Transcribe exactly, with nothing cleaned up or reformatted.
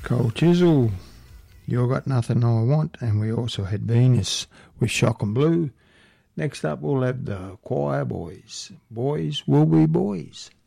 Cold Chisel, You Got Nothing I Want, and we also had Venus with Shock and Blue. Next up we'll have the Choir Boys. Boys will be boys.